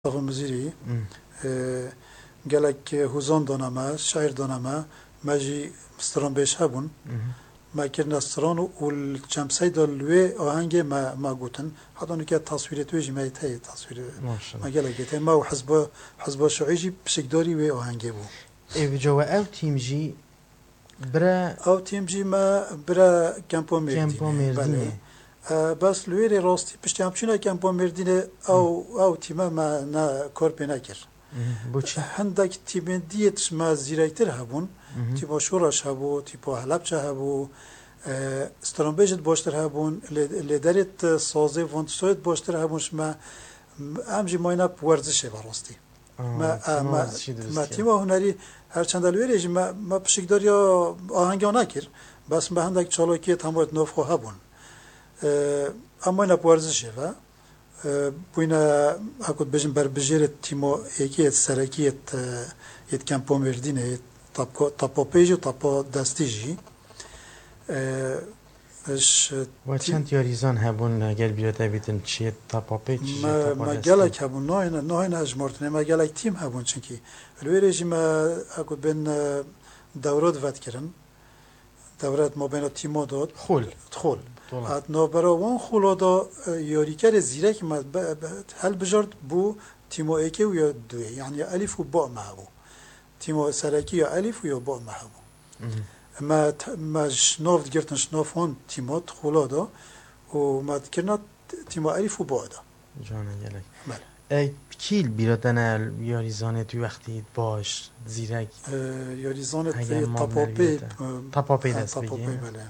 Mustafa Muziri gelek huzon donama, şair donama, maji stron beş habun. ما كنا استران والشمسي دلوي آهنگ ما گوتن حتی اون که تصویرت ویژی ما یه تصویر ما گله گیته ما و حزب شعیجی بشکداری و آهنگی بو. جو او تیم جی برا او تیم جی ما برا کمپو مردینه. بس لویری راستی پشتی همچنین کمپو مردینه او تیم ما نه کار پیدا کرد. هندک تیم دیتش ما زیرایتر هبون. تیپا شورش هبو، تیپا حلبچه هبو، استرانبیجت باشتر هبون، لیدریت سازه وانتسویت باشتر هبونش ما همجی ماینا ورزشه براستی. ما تیما هنری هر چند دلویریش ما پشکداری آهنگی نکر، بس ما هندک چالوکیه تمایت نوفخو هبون. اما اینا ورزشه و بوینا اکود بجن بر بجیرت تیما یکیت سرکیت یت کمپو مردینه تاپو پیجی و تاپو دستیجی و چند یاریزان هبون گل بیرته بیتن چیه تاپو پیجی ما گلک هبون نه اجمارتنه ما گلک تیم هبون چنکی الویریجی ما اکود بین دورات ود کرن دورات ما بین تیما داد خول ات نوبرا وان خولا دا یاریکر زیرک ما هل بجارد بو تیما ایکی و یا دوی یعنی الف و با ما هبو تیما سرکی یا الف و یا با ما هبو ما شناف گرفتن شنافان تیمات خولا دا و ما کرنا تیما الف و با دا جانه گلک کیل بیرادن یاریزانه توی وقتی باش زیرک یاریزانه تاپاپی دست بگی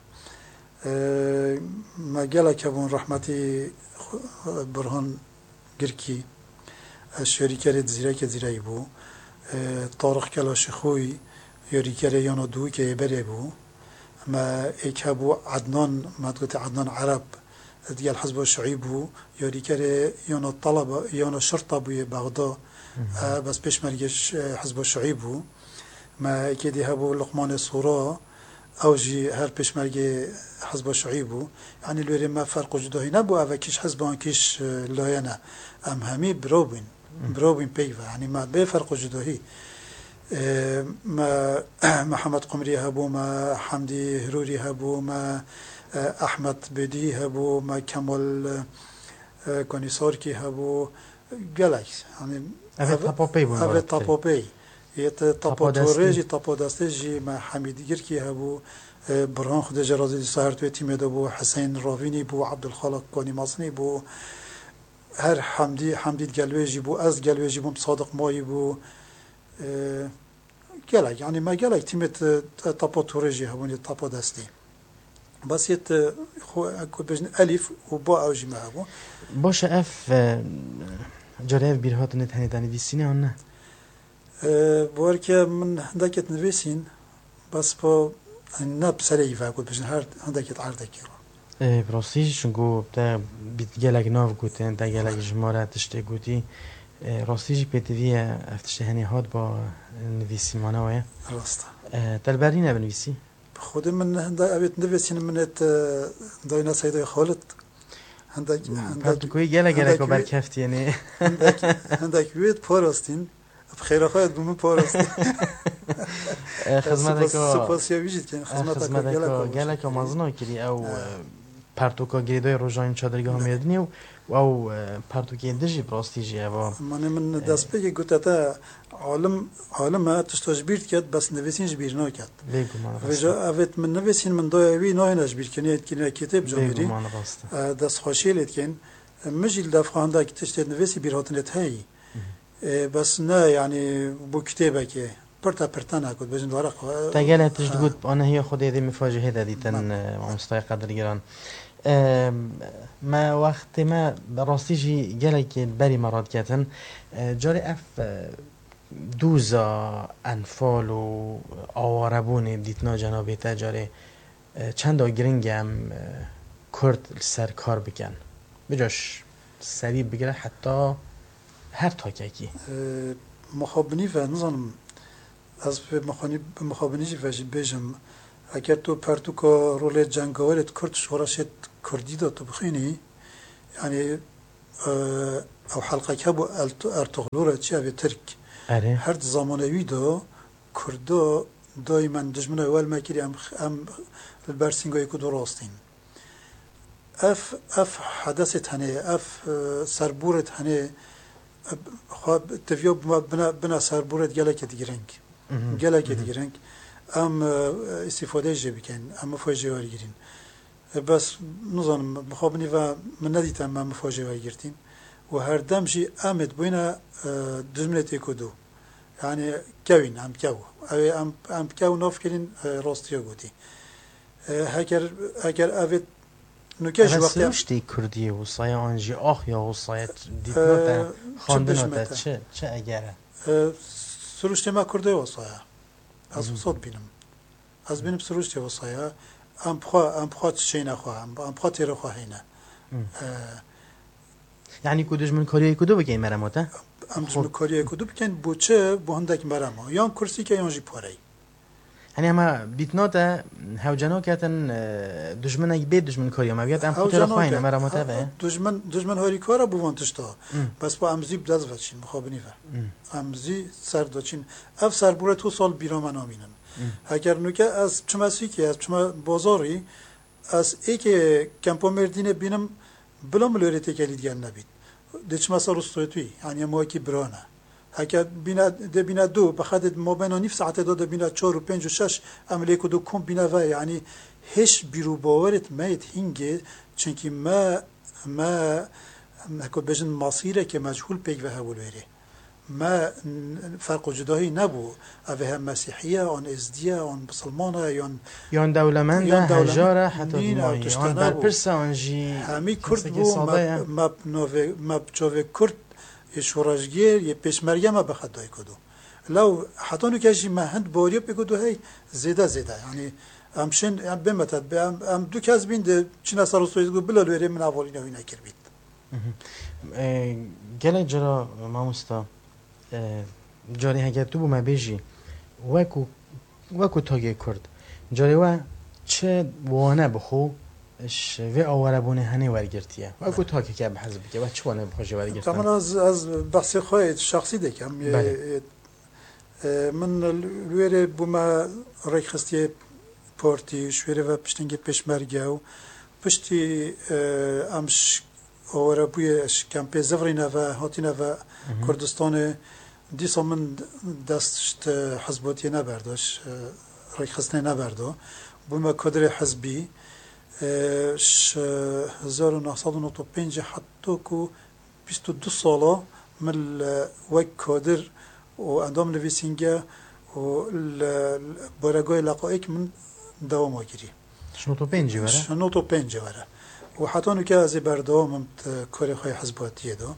ما گلک هبون رحمتی برهان گرکی شریکر زیرک زیرایی بو طارق کلاش خوی یاریکر یانو دوی که بری بو ما ایک هبو عدنان ما تقول عدنان عرب دیگر حزب الشعبی بو یاریکر یانو طلبه یانو شرطه بوی بغداد بس پیش مرگش حزب الشعبی بو ما کدی هبو لقمان صورا اوجی هر پیشمرگ حزب شعیب بو یعنی لوری ما فرق جدایی نبو اوه کش حزبان کش لاینا ام همی بروبین پیوه یعنی ما به فرق جدایی ما محمد قمری هبو ما حمدی هروری هبو ما احمد بدی هبو ما کمال کنیسارکی هبو گلکس یعنی اوه تاپاپی یت تاپو توریجی تاپو دستیجی ما حمیدگیر کی هبو برهان خود جرازی سهر توی تیم دو حسین راوینی بو عبدالخالق کانی ماسنی بو هر حمدی گلویجی بو از گلویجی بو صادق مایی بو گلک یعنی ما گلک تیمت تاپو توریجی هبونی تاپو دستی بس یت خو بجن الف و با اوجی ما هبو باشه اف جریف بیرهات نتهنی دانی دیسینه آن نه بور که من هندکت نویسین بس با نب سری و گفت بچن هر هندکت عرضه کرد. براسیش شنگو تا بیت گلگ ناف گوتن تا گلگ جماره تشته گوتی راستیجی پیتویه افتشته هنی هاد با نویسی مانوه. راسته. تلبری نبنویسی؟ خود من هندک نویسین منت داینا سیدای خالد هندک پرتوکوی گلگ بر کفتی یعنی هندک وید پاراستین بخیر خواهد بومن پارستی خدمتك سپاسیا ویجید که خدمتك گلک مازنا کری او پرتوکا گریدای روزان چادرگاه میدنی و او پرتوکی دژی براستیجی اوا من دست بگی گوته تا عالم تشتاج بیرد کرد بس نویسینش بیر نکرد وجا اوت من نویسین من دایوی نه نش بیر کنید که کتاب جامری دست خاشیلت کن مجیل دفعه هنده که تشت نویسی بیر هاتنت هایی بس نه يعني بو كتابه كي برتا ناكد بجن ورق تقال تجد انا هي خد هذه مفاجاه هذه تن مستوى قدر جيران ما وقت ما راستيجي جالك بري مرات كاتن جاري اف دوزا انفال و آواربون دیتنا جنابه تجاری چند گرینگم کرد سر کار بکن بجاش سریع بگیره حتی هر تاکی مخابنی و نظام از مخابنیجی وجد بیجم اگر تو پرتوکا رول جنگاوریت کرد شوراشت کردی دا تو بخینی یعنی او حلقه كابو ارتغلورة تشافي ترك اره هر زمانوي دو كردو دائما دجمنه اول ما كيري ام البرسينغو يكو دراستين اف حدثت هنه اف سربورت هنه خب تفيو بنا سربورت گلک دیگرنگ گلک دیگرنگ ام استفاده جه بکن ام فوجي واری گیرین بس نظام مخابنی و من ندیدم ام فوجي واری گرتیم و هر دم جی امد بوینا دجمنت یکودو يعني كوين ام كو ام كو نافكرين راستيا گوتي هكر افت نوكاش اما وقت سروشتی کردی و سایه آنجی آخ یا و سایه دیتنا خواندنا تا چه اگره سروشتي ما كردي وصايا از صوت بينم از بينم سروشتي وصايا ام بخوا تشينا خوا ام بخوا تيرو خوا هنا یعنی کدوش من کاریه کدو بگی مرماته ام جم كوريا كدو بكن بوچه بو هندك مرامو يان كرسي كه يان جي پاري یعنی اما بیتنا تا هوجنا کتن دشمن اگه بید دشمن کاری ما بیاد ام خاطر خواهی مرماته به دشمن هاری کارا بو وانتشتا بس با امزی بدز وچین مخابنی و امزی سر داچین اف سر بوره تو سال بیرامن آمینن اگر نوکه از چمسی که از چما بازاری از ای که کمپو مردین بینم بلا ملوریتی که لیدگل نبید دچ مسا رستویی یعنی ما کی برانه اگر بینا دو بخاطر ما بین نیم ساعت داده بینا 4 و 5 و 6 عملی کدو کم بینا و یعنی هیچ بیرو باورت میت هنگه چونکی ما هکو بجن مصیره که مجهول پیک و هول وره ما فرق و جدایی نبو اوه هم مسیحیه آن ازدیه آن بسلمانه یان دولمنده هجاره حتی دیمایی یان برپرس آنجی همی کرد بو ما بچوه کرد یه شورشگیر یه پیشمرگه ما بخد دای کدو لو حتی نو کشی ما هند باریو بگودو هی زیده یعنی امشن بمتد ام دو کس بینده چین اصلا رستویزگو بلال ویره من اولین هوی نکر بید گله جرا ماموستا جاری هگر تو بو ما بیجی وکو تاگه کرد جاری و چه وانه بخو و آوربونه هنی ورگرتیه و اگه تا که بحث بگه و چونه بخوشه ورگرتن طبعا از بحث خواهد شخصی دکم من لویره بوما رای خستی پارتی شویره و پشتنگی پیشمرگه و پشتی امش آوربوی کمپی زفرینه و هاتینه و کردستان دیسا من دستشت حزباتی نبرداش رای خستی نبردو بوما کادر حزبی 1995 حتی که 22 ساله من وک کادر و اندام نویسینگه و برگای لقائق من دوام آگیری شنو تو پنجی وره و حتی نو که از بردوام کاری خواهی حزباتیه دو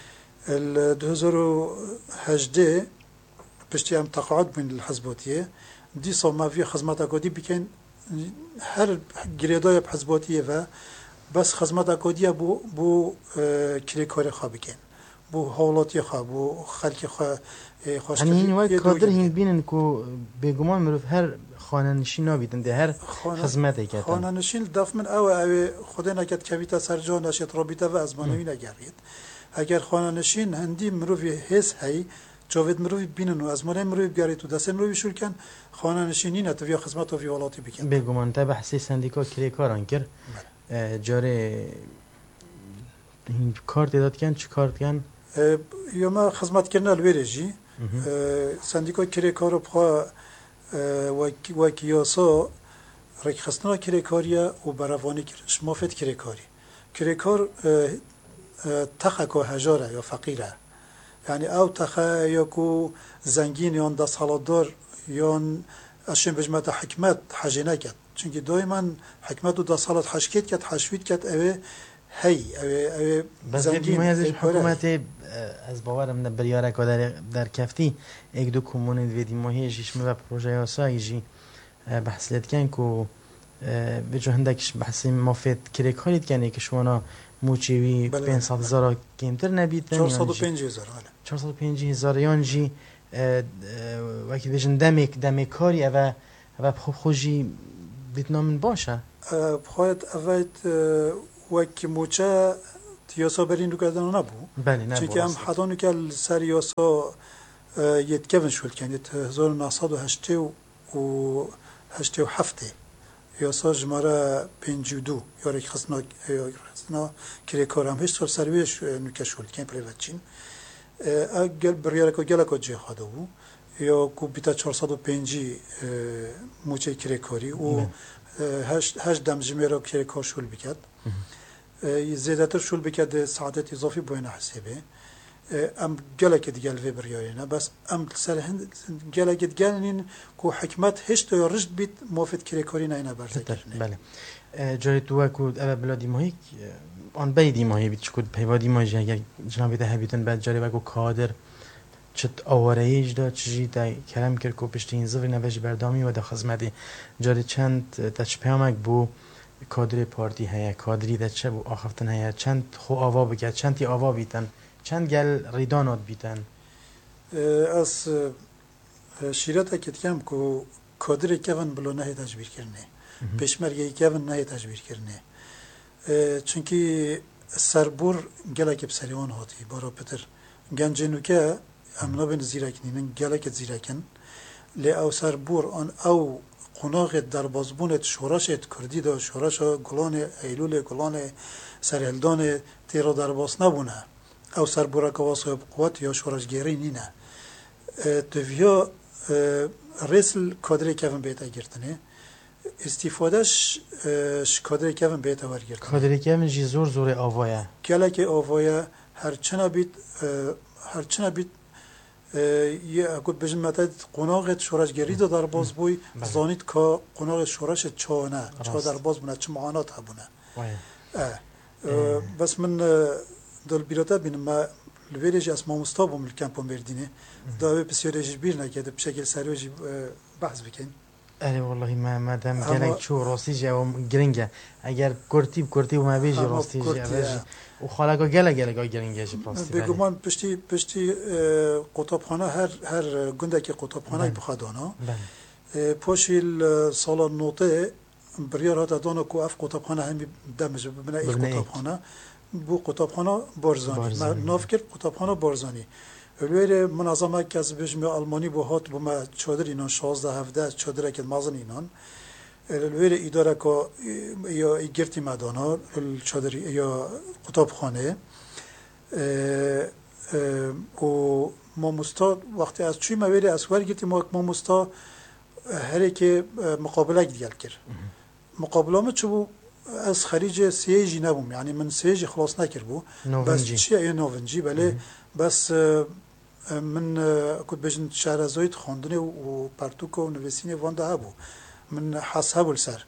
2018 پشتی هم تقاعد بین الحزباتیه دی سال ما فی خدمت اکادی بکن هر گریدای حزباتیه و بس خدمت اکادیه بو کاری خواه بکن بو حالاتی خواه بو خلق خواه خوشتری یعنی این وقت کادر هین بینن که بگمان مروف هر خاننشین نابیدن ده هر خدمتی کتن خاننشین دف من او خدا نکد کویتا سرجا نشید رابطه و از منوی نگرید اگر خاننشین هندی مروفی حس هی جاوید مروی بینن و از منوی مروی بگرید و دست مروی شور کن خاننشینی نتوی خدمت و ویولاتی بکن بگمان تا بحثی سندیکا کلی کاران کر جاره این کار داد کن چی کار کن یا ما خدمت کردن الویرجی سندیکا کلی کارو بخوا و کیاسا رک خستنا کلی کاریه و بروانی کرش مافت کلی کار تخکو هجاره یا فقیره یعنی او تخه یا کو زنگین یا دست حالدار یا اشین بجمت حکمت حجینه کد چونکه دائما حکمت و دست حالت حشکت کد حشوید کد اوه هی اوه زنگین ازش حکومت از باورم نه بریاره که در کفتی یک دو کمونید ویدی ماهیش ایش مو پروژه آسایشی بحث لید کن که بجو هندکش بحثی مافید کلی کارید کنه که شما موچیوی 500,000 کمتر نبید 450,000 450,000 یانجی وقتی بجن دمی کاری و خوشی بیتنامن باشه بخواهد اوید وکی موچه تیاسا برین رو کردن نبو بله نه چون که هم حدانو که سر یاسا یتکون شد کنید 1987 یاسا جماره 52 یاری خصنا کلی کارم هیچ سال سرویش نوکه شد کن پریوتچین اگر بریاره که گله که جه خواده بو یا کو بیتا 405 موچه کلی کاری و هشت دم جمیره کلی کار شل بکد زیادتر شل بکد ساعت اضافی باید حسابه ام گله که دیگه الوی بریاره نه بس ام سر هند گله که دیگه این کو حکمت هشت یا رشد بیت موفد کلی کاری نه برزه کرنه بله جای تو اکود اول بلادی ماهی آن بیدی ماهی بیت شکود پیوادی ماهی اگر جنابی ده بیتن بعد جاری بگو کادر چت آوارهیج دا چجی دا کلام کرد کو پشت این زوری نوش بردامی و دا خدمتی جاری چند تاچ پیامک بو کادر پارتی هیا کادری دا چه بو آخفتن هیا چند خو آوا بگه چند تی آوا بیتن چند گل ریدانات بیتن از شیرت اکید کم کو کادر کفن بلو نه تجبیر کرنه پشمرگی کفن نه تجبیر کرنه چونکی سربور گله که بسریوان هاتی برا پتر گنجنو که امنا بین زیرکنین گله که زیرکن لی او سربور آن او قناغ در بازبونت شورشت کردی دا شورش گلان ایلول گلان سرهلدان تیرا در باز نبونه او سربورا که واسه قوت یا شورشگیری نینه دویا رسل کادر کفن بیتا گرتنه استفادهش کادر کفن بیتا ورگرتنه کادر کفن جی زور آوایه گله که آوایه هرچنا بیت یه اگود بجن متد قناغت شورشگری دا در باز بوی زانید که قناغ شورش چانه چه در باز بونه چه معانات هبونه بس من دل بیراتا بینم ما لویرجی اسمام مستابم الکمپو مردینه داوی بسیارجی بیر نکرده بشکل سریوجی بحث بکن اره والله ما دام گلک چو راستی جا گرینگه اگر کرتی و ما بیجی راستی جا و خاله گلک گرینگه جی راستی بگو من پشتی قطابخانه هر گنده که قطابخانه بخدانا پاشیل سال نوته بریار هات دانا کو اف قطابخانه همی دمج ببینه ای قطابخانه بو قطابخانه بارزانی ما ناف کرد قطابخانه بارزانی الویر منظمه که از بجم آلمانی بو هات بو ما چادر اینان 16-17 چادر که مازن اینان الویر اداره که یا گرتی مدانا چادر یا قطابخانه و ما مستا وقتی از چی مویری از ور گرتی ما مستا هر که مقابله دیگر کرد مقابله چه بو از خارج سیجی نبوم یعنی من سیجی خلاص نکرد بو بس چیه نوونجی بله بس من كنت بجن شهر زويد خواندنه و پرتوک و نویسینه وانده هبو من حس هبو لسر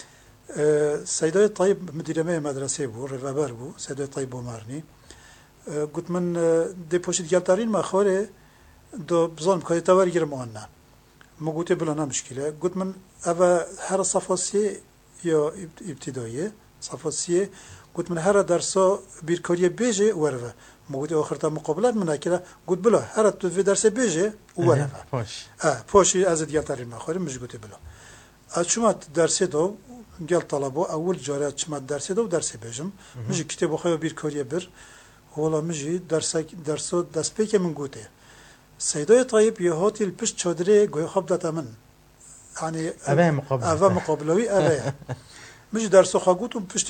سيداي طيب مديرمه مدرسه بو رفابر بو سيداي طيب بومارني قلت من دي پوشید گلتارین ما خوره دو بظلم كاي تاور گير مهنا ما قلت بلا مشكله قلت من اوا هر صفاسي یا ابتدائیه صفاسیه قلت من هر درسا بیرکاری بیجه ورفه موجود آخر تا مقابلات من كده قلت بلا هر تو في درس بيجي ورفه پاشی از دیگر ترین مخارم مش قلت بلا شما درس دو قال طلبه اول جاره شما درس دو درس بيجم مش كتاب خو بیرکاری بر ولا مجي درسو دست بيك من قلت سيداي طيب يهاتي البش چادره گوي خب دات من يعني أبا مقابلوي أبا مش درس خاقوتم پشتی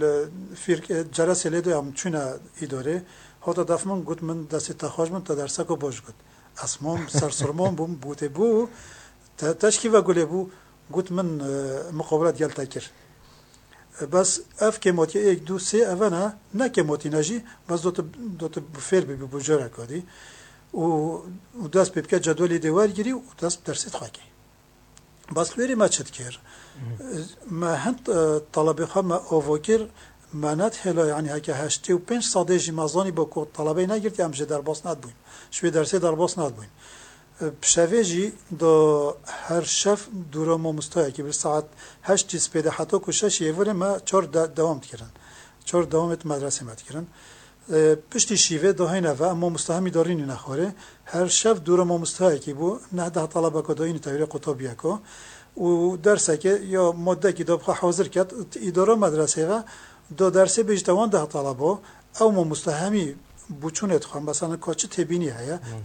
جلسه لیده هم چونه ایداره هاتا دفمن گوت من دست تخواج من تا درسه که باش گوت اسمام سرسرمان بوم بوده بو تشکی و گله بو گوت من مقابلت گل تکر بس اف کماتی ایک دو سه اونا نه کماتی نجی بس دوت فیر بی بجاره کادی و دست ببکه جدولی دیوار گیری و دست درست خواهی بس لوری ما چت کر ما هند طلبه خم اووکر منات هلا يعني هكا 85 صادج مازاني بكو طلبه نگرتی هم در باس ند بوین شوی درسه در باس ند بوین بشویجی دو هر شف دورا ما مستای که ساعت 8 سپیده حتی کو 6 یوره ما 4 دوام کردن 4 دوامت مدرسه مت کردن پشتی شیوه دو هینه و ما مستهمی دارین نخوره هر شف دورا ما مستای که بو نه ده طلبه کو داین تاویر قطابیه کو و درسه که یا ماده که دو حاضر کرد اداره مدرسه و دو درسه بیشتوان ده طلبه او ما مستهمی بوچونت خواهم مثلا کاچه تبینی هیا